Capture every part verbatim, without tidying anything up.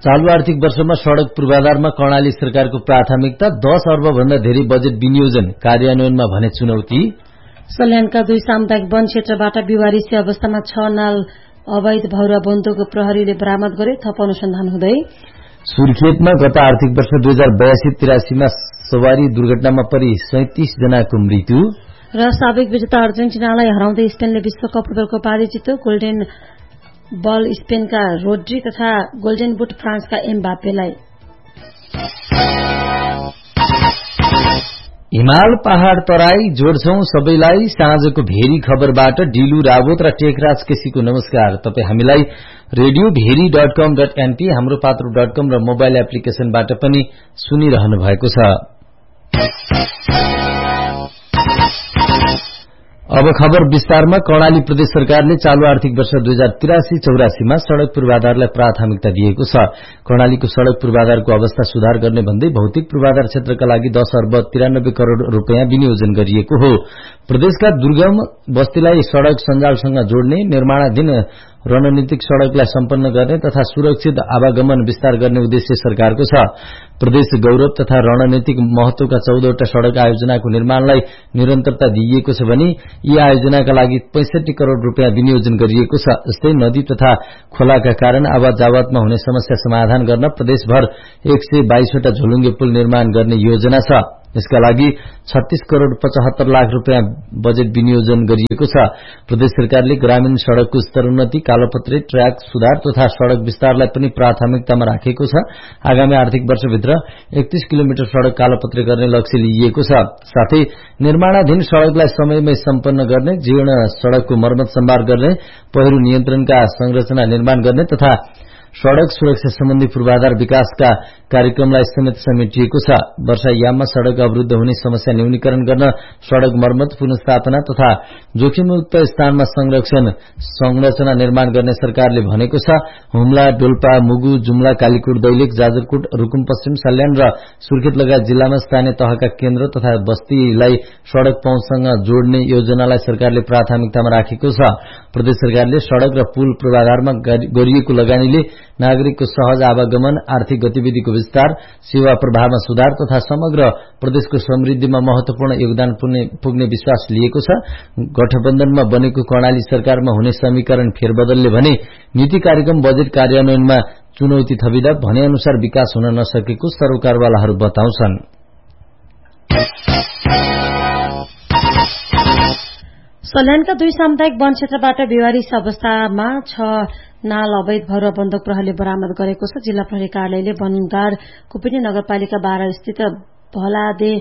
चालू आर्थिक वर्षमा सड़क पूर्वाधारमा कर्णाली सरकारको प्राथमिकता दस अर्ब भन्दा धेरै बजेट विनियोजन कार्यान्वयनमा भने चुनौती। सल्यानका दुई सामुदायिक वन क्षेत्रबाट बिवारिसी अवस्थामा छ नाल अवैध भौरा बन्दुक प्रहरीले बरामद गरे, थप अनुसन्धान हुँदै। सुर्खेतमा गत आर्थिक वर्ष दुई हजार बयासी तिरासीमा सवारी दुर्घटनामा परि सैंतीस जनाको मृत्यु र साबिक विजेता अर्जेन्टिनालाई हराउँदै स्पेनले विश्वकप फुटबलको उपाधि जित्यो। गोल्डेन बल स्पेनका रोड्री तथा गोल्डेन बुट फ्रान्सका एमबापेलाई। हिमाल पहाड़ तराई जोड्छौं सबैलाई साँझको भेरी खबरबाट डिलु रावत र टेकराज केसीको नमस्कार। तपाई हामीलाई रेडियो भेरी डट कम डट एनपी हाम्रो पात्रो डट कम र मोबाइल एप्लिकेशनबाट पनि सुनिरहनु भएको छ। अब खबर विस्तारमा। कर्णाली प्रदेश सरकारले चालू आर्थिक वर्ष दुई हजार तिरासी चौरासीमा सड़क पूर्वाधारलाई प्राथमिकता दिएको छ। कर्णालीको सड़क पूर्वाधारको अवस्था सुधार गर्ने भन्दै भौतिक पूर्वाधार क्षेत्रका लागि दस अर्ब तिरानब्बे करोड़ रूपियाँ विनियोजन गरिएको हो। प्रदेशका दुर्गम बस्तीलाई सड़क सञ्जालसँग जोड्ने, निर्माणाधीन रणनीतिक सड़कलाई सम्पन्न गर्ने तथा सुरक्षित आवागमन विस्तार गर्ने उद्देश्य सरकारको छ। प्रदेश गौरव तथा रणनीतिक महत्वका चौधवटा सड़क आयोजनाको निर्माणलाई निरन्तरता दिइएको छ भने यी आयोजनाका लागि पैंसठी करोड़ रूपियाँ विनियोजन गरिएको छ। जस्तै नदी तथा खोलाका कारण आवाज जावतमा हुने समस्या समाधान गर्न प्रदेशभर एक सय बाइसवटा झोलुङ्गे पुल निर्माण गर्ने योजना छ। यसका लागि छत्तीस करोड़ पचहत्तर लाख रूपियाँ बजेट विनियोजन गरिएको छ। प्रदेश सरकारले ग्रामीण सड़कको स्तरोन्नति, कालोपत्रे, ट्र्याक सुधार तथा सड़क विस्तारलाई पनि प्राथमिकतामा राखेको छ। आगामी आर्थिक वर्षभित्र एकतीस किलोमिटर सड़क कालोपत्रे गर्ने लक्ष्य लिइएको छ। साथै निर्माणाधीन सड़कलाई समयमै सम्पन्न गर्ने, जीर्ण सड़कको मर्मत सम्भार गर्ने, पहिरो नियन्त्रणका संरचना निर्माण गर्ने तथा सड़क सुरक्षा सम्बन्धी पूर्वाधार विकासका कार्यक्रमलाई समेत समेटिएको छ। वर्षायाममा सड़क अवरुद्ध हुने समस्या न्यूनीकरण गर्न सड़क मर्मत, पुनर्स्थापना तथा जोखिमयुक्त स्थानमा संरक्षण संरचना निर्माण गर्ने सरकारले भनेको छ। हुम्ला, डोल्पा, मुगु, जुम्ला, कालीकोट, दैलेख, जाजरकोट, रुकुम पश्चिम, सल्यान र सुर्खेत लगायत जिल्लामा स्थानीय तहका केन्द्र तथा बस्तीलाई सड़क पहुँचसँग जोड्ने योजनालाई सरकारले प्राथमिकतामा राखेको छ। प्रदेश सरकारले सड़क र पुल पूर्वाधारमा गरिएको लगानीले नागरिकको सहज आवागमन, आर्थिक गतिविधिको विस्तार, सेवा प्रवाहमा सुधार तथा समग्र प्रदेशको समृद्धिमा महत्वपूर्ण योगदान पुग्ने विश्वास लिएको छ। गठबन्धनमा बनेको कर्णाली सरकारमा हुने समीकरण फेरबदलले भने नीति कार्यक्रम बजेट कार्यान्वयनमा चुनौती थपिँदा भने अनुसार विकास हुन नसकेको सरोकारवालाहरू बताउँछन्। सल्यानका दुई सामुदायिक वन क्षेत्रबाट बेवारिस अवस्थामा छ नाल अवैध भौरा बन्दुक प्रहरीले बरामद गरेको छ। जिल्ला प्रहरी कार्यालयले वनगाड कुपिनी नगरपालिका बाह्र स्थित भलादे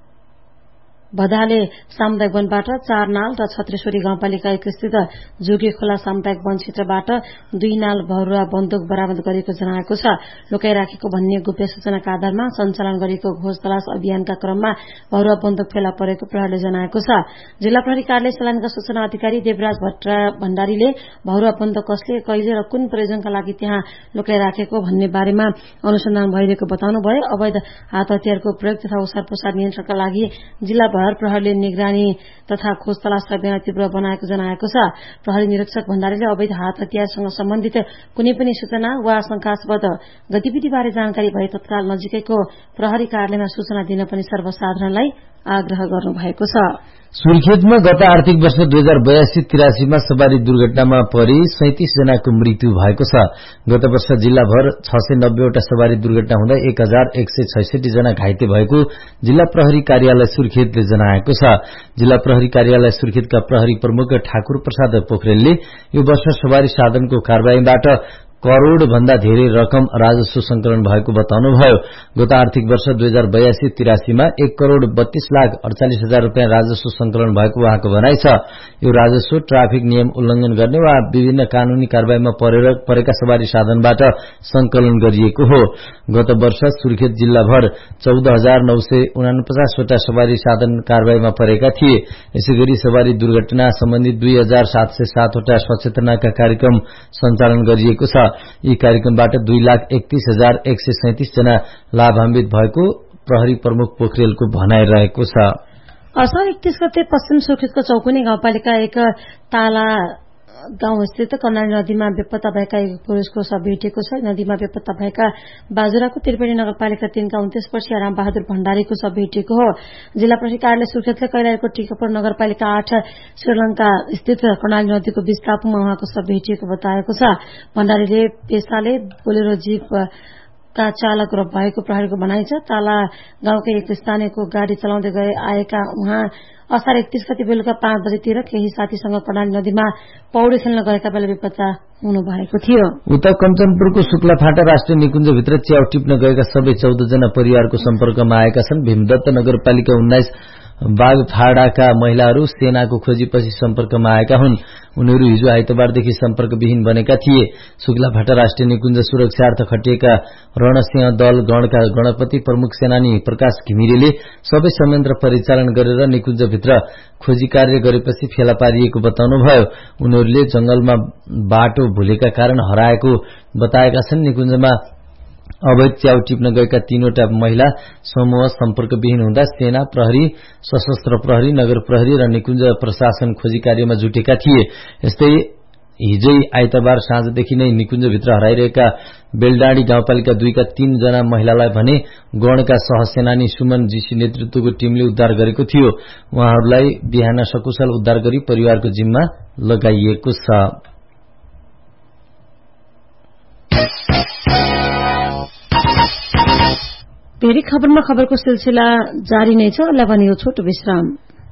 भदाले सामुदायिक वनबाट चार नाल र छत्रेश्वरी गाउँपालिका एक स्थित जोगी खोला सामुदायिक वन क्षेत्रबाट दुई नाल भौरा बन्दुक बरामद गरेको जनाएको छ। लुकाइराखेको भन्ने गुप्त सूचनाका आधारमा सञ्चालन गरिएको खोज तलास अभियानका क्रममा भौरा बन्दुक फेला परेको प्रहरीले जनाएको छ। जिल्ला प्रहरी कार्यालय सल्यानका सूचना अधिकारी देवराज भण्डारीले भौरा बन्दुक कसले, कहिले र कुन प्रयोजनका लागि त्यहाँ लुकाइराखेको भन्ने बारेमा अनुसन्धान भइरहेको बताउनुभयो। अवैध हात हतियारको प्रयोग तथा ओसार पोसार नियन्त्रणका लागि जिल्ला प्रहरीले निगरानी तथा खोज तलास अभियान तीव्र बनाएको जनाएको छ। प्रहरी निरीक्षक भण्डारीले अवैध हात हतियारसँग सम्बन्धित कुनै पनि सूचना वा शंकास्पद गतिविधिबारे जानकारी भए तत्काल नजिकैको प्रहरी कार्यालयमा सूचना दिन पनि सर्वसाधारणलाई आग्रह गर्नुभएको छ। सुर्खेतमा गत आर्थिक वर्ष दुई हजार बयासी तिरासीमा सवारी दुर्घटनामा परि सैंतीस जनाको मृत्यु भएको छ। गत वर्ष जिल्लाभर छ सय नब्बेवटा सवारी दुर्घटना हुँदा एक हजार एक सय छैसठी जना घाइते भएको जिल्ला प्रहरी कार्यालय सुर्खेतले जनाएको छ। जिल्ला प्रहरी कार्यालय सुर्खेतका प्रहरी प्रमुख ठाकुर प्रसाद पोखरेलले यो वर्ष सवारी साधनको कारबाहीबाट करोड़ भन्दा धेरै रकम राजस्व संकलन भएको बताउनुभयो। गत आर्थिक वर्ष दुई हजार बयासी तिरासीमा एक करोड़ बत्तीस लाख अड़चालिस हजार रूपियाँ राजस्व संकलन भएको उहाँको भनाइ छ। यो राजस्व ट्राफिक नियम उल्लंघन गर्ने वा विभिन्न कानूनी कार्यवाहीमा परेका सवारी साधनबाट संकलन गरिएको हो। गत वर्ष सुर्खेत जिल्लाभर चौध हजार नौ सय उनापचासवटा सवारी साधन कार्यवाहीमा परेका थिए। यसैगरी सवारी दुर्घटना सम्बन्धी दुई हजार सात सय सातवटा सचेतनाका कार्यक्रम सञ्चालन गरिएको छ। यी कार्यक्रमबाट दुई लाख एकतीस हजार एक सय सैंतीस जना लाभान्वित भएको प्रहरी प्रमुख पोखरेलको भनाइ रहेको छ। असार एकतीस गते पश्चिम सुर्खेतको चौकुने गाउँपालिका एक ताला गाउँ स्थित कर्णाली नदीमा बेपत्ता भएका एक पुरुषको शव भेटिएको छ। नदीमा बेपत्ता भएका बाजुराको त्रिवेणी नगरपालिका तीनका उन्तीस वर्षीय रामबहादुर भण्डारीको शव भेटिएको हो। जिल्ला प्रहरी कार्यालय सुर्खेतले कैलालीको टिकापुर नगरपालिका आठ श्रीलंका स्थित कर्णाली नदीको बीच टापुमा उहाँको शव भेटिएको बताएको छ। भण्डारीले पेसाले बोलेरो जीप का चालक भएको प्रहरीको भनाइ छ। ताला गाउँकै एक स्थानीयको गाड़ी चलाउँदै गए आएका उहाँ असार एकतीस गते बेलुका पाँच बजेतिर केही साथीसँग कर्णाली नदीमा पौडी खेल्न गएका बेला बेपत्ता हुनुभएको थियो। उता कञ्चनपुरको शुक्लाफाटा राष्ट्रिय निकुञ्जभित्र च्याउ टिप्न गएका सबै चौध जना परिवारको सम्पर्कमा आएका छन्। भीमदत्त नगरपालिका उन्नाइस बागफाडाका महिलाहरू सेनाको खोजीपछि सम्पर्कमा आएका हुन्। उनीहरू हिजो आइतबारदेखि सम्पर्कविहीन बनेका थिए। शुक्लाफाटा राष्ट्रिय निकुञ्ज सुरक्षार्थ खटिएका रणसिंह दल गणका गणपति प्रमुख सेनानी प्रकाश घिमिरेले सबै संयन्त्र परिचालन गरेर निकुञ्जभित्र खोजी कार्य गरेपछि फेला पारिएको बताउनुभयो। उनीहरूले जंगलमा बाटो भुलेका कारण हराएको बताएका छन्। निकुञ्जमा अवैध च्याउ टिप्न गएका तीनवटा महिला समूह सम्पर्कविहीन हुँदा सेना, प्रहरी, सशस्त्र प्रहरी, नगर प्रहरी र निकुञ्ज प्रशासन खोजी कार्यमा जुटेका थिए। यस्तै हिजै आइतबार साँझदेखि नै निकुञ्जभित्र हराइरहेका बेलडाँडी गाउँपालिका दुईका तीन जना महिलालाई भने गणका सहसेनानी सुमन जीसी नेतृत्वको टीमले उद्धार गरेको थियो। उहाँहरूलाई बिहान सकुशल उद्धार गरी परिवारको जिम्मा लगाइएको छ। फेरि खबरमा खबरको सिलसिला जारी नै छ। अल्लाह भने यो छोटो विश्राम।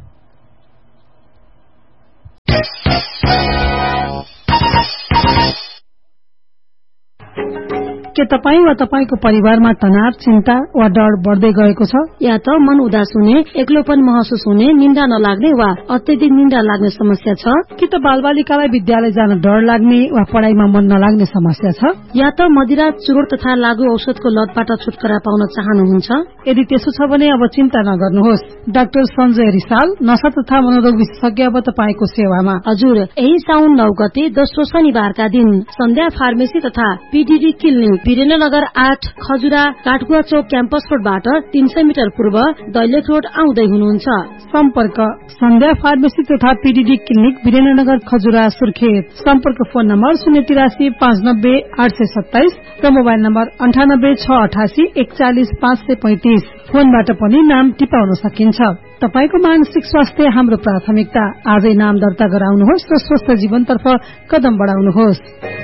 के तपाईँ वा तपाईको परिवारमा तनाव, चिन्ता वा डर बढ्दै गएको छ? या त मन उदास हुने, एक्लोपन महसुस हुने, निन्दा नलाग्ने वा अत्यधिक निन्दा लाग्ने समस्या छ? कि त बालबालिकालाई विद्यालय जान डर लाग्ने वा पढ़ाइमा मन नलाग्ने समस्या छ? या त मदिरा, चुरोट तथा लागू औषधको लतबाट छुटकारा पाउन चाहनुहुन्छ? यदि त्यसो छ भने अब चिन्ता नगर्नुहोस्। डाक्टर सञ्जय रिसाल, नशा तथा मनोरोग विशेषज्ञ अब तपाईको सेवामा। हजुर, यही साउन नौ गते दोस्रो शनिबारका दिन सन्ध्या फार्मेसी तथा पीडीडी क्लिनिक वीरेन्द्रनगर आठ खजुरा काठगुवा चौक क्याम्पस रोडबाट तीन सय मिटर पूर्व दैलेख रोड आउँदै हुनुहुन्छ। सम्पर्क सन्ध्या फार्मेसी तथा पीडीडी क्लिनिक वीरेन्द्रनगर खजुरा सुर्खेत। सम्पर्क फोन नम्बर शून्य तिरासी पाँच नब्बे आठ सय सत्ताइस र मोबाइल नम्बर अन्ठानब्बे छ अठासी एकचालिस पाँच सय पैंतिस। फोनबाट पनि नाम टिपाउन सकिन्छ। तपाईको मानसिक स्वास्थ्य हाम्रो प्राथमिकता। आजै नाम दर्ता गराउनुहोस् र स्वस्थ जीवनतर्फ कदम बढाउनुहोस्।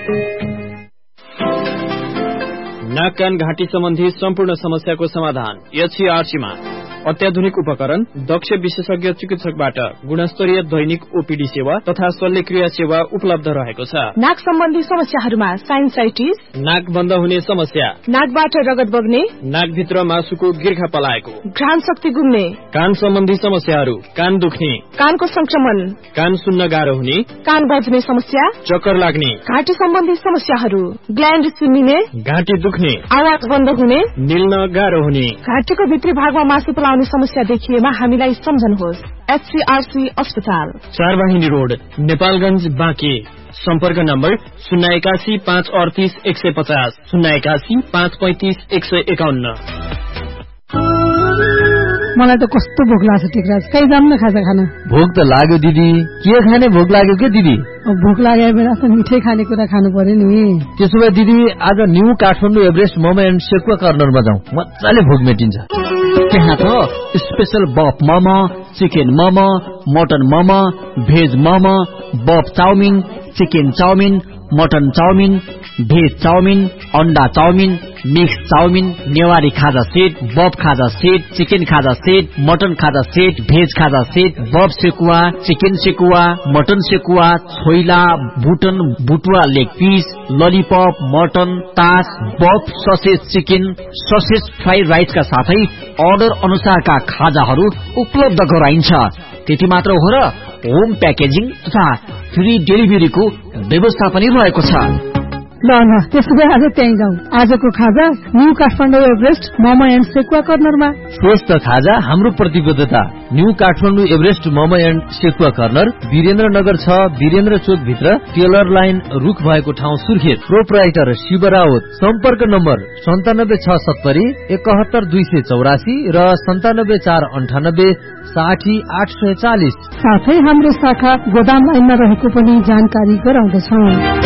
नाक कान घाँटी सम्बन्धी सम्पूर्ण समस्याको समाधान एचसीआरसीमा। अत्याधुनिक उपकरण, दक्ष विशेषज्ञ चिकित्सकबाट गुणस्तरीय दैनिक ओपीडी सेवा तथा शल्यक्रिया सेवा उपलब्ध रहेको छ। नाक सम्बन्धी समस्याहरूमा साइनसाइटिस, नाक बन्द हुने समस्या, नाकबाट रगत बग्ने, नाकभित्र मासुको गिर्खा पलाएको, घ्राण शक्ति गुम्ने, कान सम्बन्धी समस्याहरू, कान दुख्ने, कानको संक्रमण, कान सुन्न गाह्रो हुने, कान बज्ने समस्या, चक्कर लाग्ने, घाँटी सम्बन्धी समस्याहरू, ग्ल्यान्ड सुन्निने, घाँटी दुख्ने, आवाज बन्द हुने, निल्न गाह्रो हुने, घाँटीको भित्री भागमा मासु पलाउने समस्या देखिएमा हामीलाई सम्झनुहोस्। एचसीआरसी अस्पताल, चारवाहिनी रोड, नेपालगंज, बाँके। सम्पर्क नम्बर शून्य एकासी पाँच अडतिस एक सय पचास, शून्य एकासी पाँच पैंतिस एक सय एकाउन्न। मलाई त कस्तो भोक लाग्छ टिकराज, कहीँ जाम न खाजा खाना। भोक त लाग्यो दिदी, के खाने भोक लाग्यो के दिदी? भोक लागेको बेला त मिठै खानेकुरा खानु पर्यो नि। त्यसो भए दिदी आज new Kathmandu Everest momo and sekuwa कर्नरमा जाउँ, मजाले भोक मेटिन्छ। त्यहाँ त स्पेशल बफ momo, chicken momo, mutton momo, veg momo, बफ chowmein, chicken chowmein, mutton chowmein, veg chowmein, अंडा चाउमिन, मिक्स चाउमिन, नेवारी खाजा सेट, बफ खाजा सेट, चिकन खाजा सेट, मटन खाजा सेट, भेज खाजा सेट, बफ sekuwa, chicken sekuwa, mutton sekuwa, choila, बुटन बुटुवा leg piece, lollipop, mutton, तास, बफ ससेज चिकन, ससेज फ्राइड राइसका साथै order अनुसारका खाजाहरू उपलब्ध गराइन्छ। त्यति मात्र हो र होम प्याकेजिङ तथा फ्री डेलिभरीको व्यवस्था पनि रहेको छ। ल ल त्यसो भए आज त्यहीँ जाउँ। आजको खाजा new Kathmandu Everest momo and sekuwa कर्नरमा। शेष त खाजा हाम्रो प्रतिबद्धता। New Kathmandu Everest momo and sekuwa corner Birendranagar छ, वीरेन्द्र चोक भित्र टेलर लाइन रुख भएको ठाउँ सुर्खेत। प्रोप्राइटर शिव राउत। सम्पर्क नम्बर सन्तानब्बे छ सत्तरी एकहत्तर दुई सय चौरासी र सन्तानब्बे चार अन्ठानब्बे साठी आठ सय चालिस। साथै हाम्रो शाखा गोदाम लाइनमा रहेको पनि जानकारी गराउँदछौँ।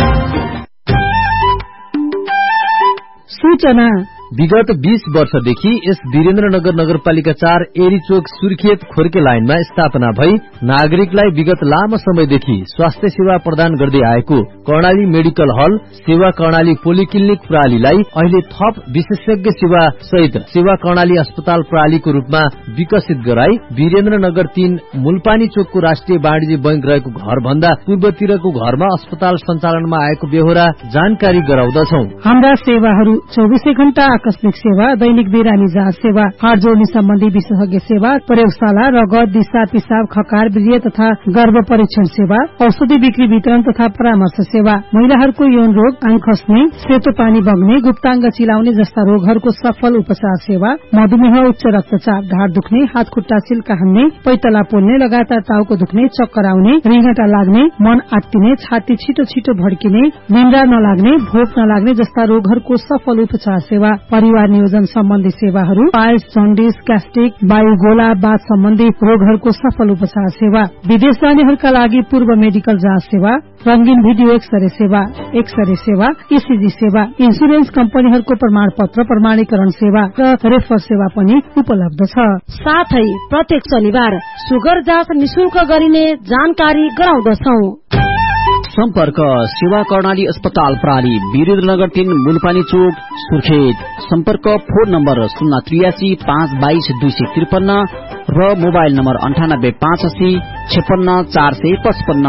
सूचना विगत बीस वर्षदेखि यस वीरेन्द्रनगर नगरपालिका चार एरीचोक सुर्खेत खोर्के लाइनमा स्थापना भई नागरिकलाई विगत लामो समयदेखि स्वास्थ्य सेवा प्रदान गर्दै आएको कर्णाली मेडिकल हल सेवा कर्णाली पोलिक्लिनिक प्रणालीलाई अहिले थप विशेषज्ञ सेवा सहित सेवा कर्णाली अस्पताल प्रणालीको रूपमा विकसित गराई वीरेन्द्रनगर तीन मूलपानी चोकको राष्ट्रिय वाणिज्य बैंक रहेको घर भन्दा पूर्वतिरको घरमा अस्पताल सञ्चालनमा आएको बेहोरा जानकारी गराउँदछौ। हाम्रा सेवाहरू चौबीसै घण्टा आकस्मिक सेवा, दैनिक बिरामी जाँच सेवा, हाड जोड्ने सम्बन्धी विशेषज्ञ सेवा, प्रयोगशाला, रगत, दिशा, पिसाब, खकार, वीर्य तथा गर्भ परीक्षण सेवा, औषधि बिक्री वितरण तथा परामर्श सेवा, महिलाहरूको यौन रोग, आङ खस्ने, सेतो पानी बग्ने, गुप्ताङ्ग चिलाउने जस्ता रोगहरूको सफल उपचार सेवा, मधुमेह, उच्च रक्तचाप, ढाड दुख्ने, हात खुट्टा सिल्का हान्ने, पैतला पोल्ने, लगातार टाउको दुख्ने, चक्कर आउने, रिङ्गटा लाग्ने, मन आत्तिने, छाती छिटो छिटो भड्किने, निन्द्रा नलाग्ने, भोक नलाग्ने जस्ता रोगहरूको सफल उपचार सेवा, परिवार नियोजन सम्बन्धी सेवाहरू, पाइल्स, जन्डिस, ग्यास्ट्रिक, वायुगोला, बाथ सम्बन्धी रोगहरूको सफल उपचार सेवा, विदेश जानेहरूका लागि पूर्व मेडिकल जाँच सेवा, रंगीन भिडियो एक्सरे सेवा, एक्सरे सेवा, ईसीजी सेवा, इन्सुरेन्स कम्पनीहरूको प्रमाण पत्र प्रमाणीकरण सेवा र रेफर सेवा पनि उपलब्ध छ। साथै प्रत्येक शनिबार सुगर जाँच निशुल्क गरिने जानकारी गराउँदछौ। सम्पर्क सेवा कर्णाली अस्पताल प्रणाली वीरेन्द्रनगर तीन मूलपानी चोक सुर्खेत। सम्पर्क फोन नम्बर शून्य त्रियासी पाँच बाइस दुई सय त्रिपन्न र मोबाइल नम्बर अन्ठानब्बे पाँच अस्सी छप्पन्न चार सय पचपन्न।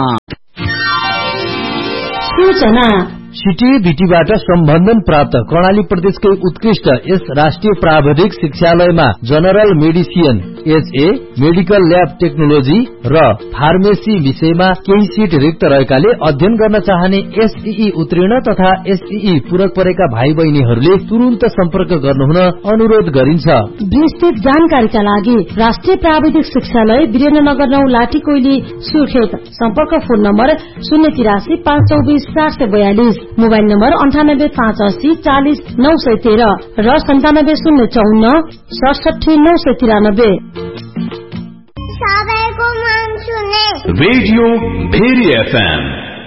सूचना सीटीबीटीबाट सम्बन्धन प्राप्त कर्णाली प्रदेशकै उत्कृष्ट यस राष्ट्रिय प्राविधिक शिक्षालयमा general medicine, HA, medical lab technology र फार्मेसी विषयमा केही सीट रिक्त रहेकाले अध्ययन गर्न चाहने एसईई उत्तीर्ण तथा एसईई पूरक परेका भाइ बहिनीहरूले तुरुन्त सम्पर्क गर्नुहुन अनुरोध गरिन्छ। विस्तृत जानकारीका लागि राष्ट्रिय प्राविधिक शिक्षालय वीरेन्द्रनगर नौ लाठी कोइली सुर्खेत। सम्पर्क फोन नम्बर शून्य तिरासी पाँच चौबिस चार सय बयालिस, मोबाइल नम्बर अन्ठानब्बे पाँच अस्सी चालिस नौ सय तेह्र र सन्तानब्बे शून्य चौन्न सडसठी नौ सय तिरानब्बे। रेडियो भेरी एफएम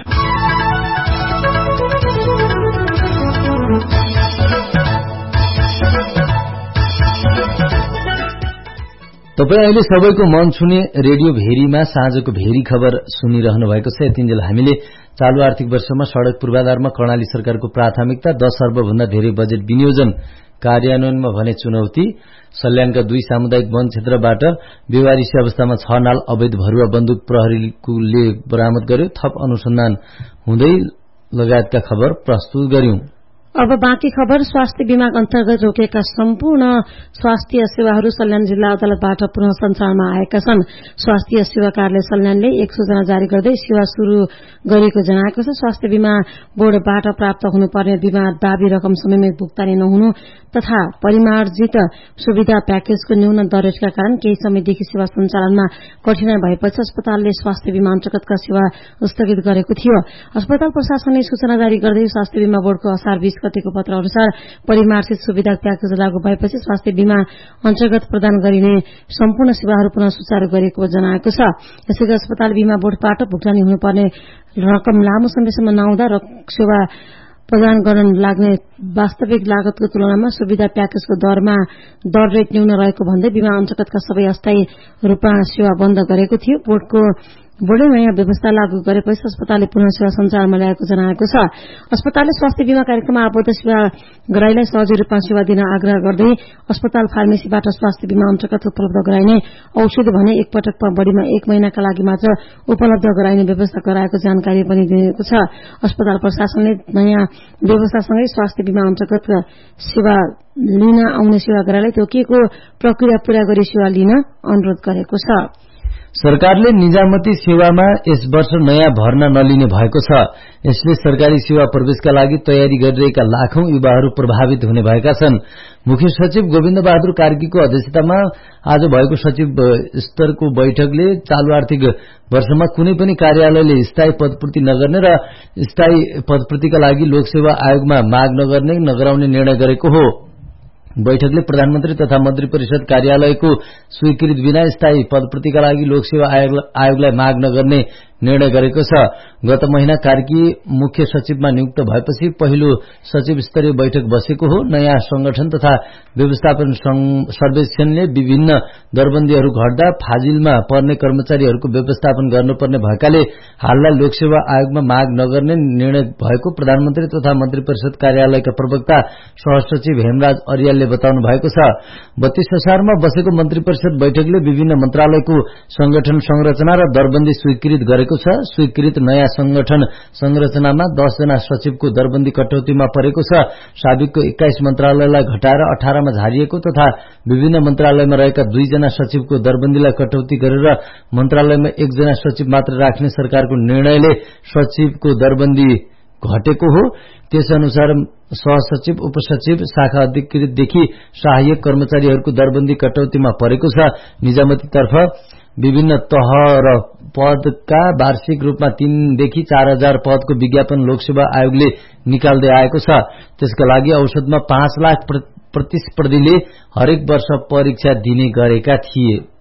तपाईँ अहिले सबैको मन छुने रेडियो भेरीमा साँझको भेरी खबर सुनिरहनु भएको छ। यतिन्जेल हामीले चालू आर्थिक वर्षमा सड़क पूर्वाधारमा कर्णाली सरकारको प्राथमिकता, दश अर्ब भन्दा धेरै बजेट विनियोजन, कार्यान्वयनमा भने चुनौती, सल्यानका दुई सामुदायिक वन क्षेत्रबाट बेवारिसी अवस्थामा छ नाल अवैध भरुवा बन्दुक प्रहरीले बरामद गर्यो, थप अनुसन्धान हुँदै लगायतका खबर प्रस्तुत गर्यौं। अब बाँकी खबर। स्वास्थ्य विभाग अन्तर्गत रोकिएका सम्पूर्ण स्वास्थ्य सेवाहरू सल्यान जिल्ला अदालतबाट पुनः सञ्चालनमा आएका छन्। स्वास्थ्य सेवा कार्यालय सल्यानले एक सूचना जारी गर्दै सेवा शुरू गरेको जनाएको छ। स्वास्थ्य बीमा बोर्डबाट प्राप्त हुनुपर्ने बीमा दावी रकम समयमै भुक्तानी नहुनु तथा परिमार्जित सुविधा प्याकेजको न्यून दर रेटका कारण केही समयदेखि सेवा सञ्चालनमा कठिनाई भएपछि अस्पतालले स्वास्थ्य बीमा अन्तर्गतका सेवा स्थगित गरेको थियो। अस्पताल प्रशासनले सूचना जारी गर्दै स्वास्थ्य बीमा बोर्डको असार बीस गतेको पत्र अनुसार परिमार्जित सुविधा प्याकेज लागू भएपछि स्वास्थ्य बीमा अन्तर्गत प्रदान गरिने सम्पूर्ण सेवाहरू पुनः सुचारू गरेको जनाएको छ। यसैगरी अस्पताल बीमा बोर्डबाट भुक्तानी हुनुपर्ने रकम लामो समयसम्म नआउँदा र सेवा प्रदान गर्न लाग्ने वास्तविक लागतको तुलनामा सुविधा प्याकेजको दरमा दर रेट न्यून रहेको भन्दै बीमा अन्तर्गतका सबै अस्थायी रूपमा सेवा बन्द गरेको थियो। बोर्डको बोर्डले नयाँ व्यवस्था लागू गरेपछि अस्पतालले पुनः सेवा सञ्चालनमा ल्याएको जनाएको छ। अस्पतालले स्वास्थ्य बीमा कार्यक्रममा आबद्ध सेवा गराईलाई सहजै रूपमा सेवा दिन आग्रह गर्दै अस्पताल फार्मेसीबाट स्वास्थ्य बीमा अन्तर्गत उपलब्ध गराइने औषधि भने एक पटकमा बढ़ीमा एक महिनाका लागि मात्र उपलब्ध गराइने व्यवस्था गराएको जानकारी पनि दिएको छ। अस्पताल प्रशासनले नयाँ व्यवस्थासँगै स्वास्थ्य बीमा अन्तर्गत सेवा लिन आउने सेवा गराईलाई तोकिएको प्रक्रिया पूरा गरी सेवा लिन अनुरोध गरेको छ। सरकारले निजामती सेवामा यस वर्ष नयाँ भर्ना नलिने भएको छ। यसले सरकारी सेवा प्रवेशका लागि तयारी गरिरहेका लाखौं युवाहरू प्रभावित हुने भएका छन्। मुख्य सचिव गोविन्द बहादुर कार्कीको अध्यक्षतामा आज भएको सचिव स्तरको बैठकले चालू आर्थिक वर्षमा कुनै पनि कार्यालयले स्थायी पदपूर्ति नगर्ने र स्थायी पदपूर्तिका लागि लोकसेवा आयोगमा माग नगर्ने नगराउने निर्णय गरेको हो। बैठकले प्रधानमन्त्री तथा मन्त्री परिषद कार्यालयको स्वीकृति बिना स्थायी पदपूर्तिका लागि लोकसेवा आयोगलाई माग नगर्ने निर्णय गरेको छ। गत महिना कार्की मुख्य सचिवमा नियुक्त भएपछि पहिलो सचिव स्तरीय बैठक बसेको हो। नयाँ संगठन तथा व्यवस्थापन सर्वेक्षणले विभिन्न दरबन्दीहरू घट्दा फाजिलमा पर्ने कर्मचारीहरूको व्यवस्थापन गर्नुपर्ने भएकाले हाललाई लोकसेवा आयोगमा माग नगर्ने निर्णय भएको प्रधानमन्त्री तथा मन्त्री परिषद कार्यालयका प्रवक्ता सहसचिव हेमराज अरियालले बताउनु भएको छ। बत्तीस असारमा बसेको मन्त्री परिषद बैठकले विभिन्न मन्त्रालयको संगठन संरचना र दरबन्दी स्वीकृत गरेको छ। स्वीकृत नयाँ संगठन संरचनामा दस जना सचिवको दरबन्दी कटौतीमा परेको छ। साबिकको एक्काइस मन्त्रालयलाई घटाएर अठारमा झारिएको तथा विभिन्न मन्त्रालयमा रहेका दुई जना सचिवको दरबन्दीलाई कटौती गरेर मन्त्रालयमा एकजना सचिव मात्र राख्ने सरकारको निर्णयले सचिवको दरबन्दी घटेको हो। त्यसअनुसार सहसचिव, उपसचिव, शाखा अधिकृतदेखि सहायक कर्मचारीहरूको दरबन्दी कटौतीमा परेको छ। निजामतीतर्फ विभिन्न तह र पदका वार्षिक रूपमा तीनदेखि चार हजार पदको विज्ञापन लोकसेवा आयोगले निकाल्दै आएको छ। त्यसका लागि औसतमा पाँच लाख प्रतिस्पर्धीले हरेक वर्ष परीक्षा दिने गरेका थिए।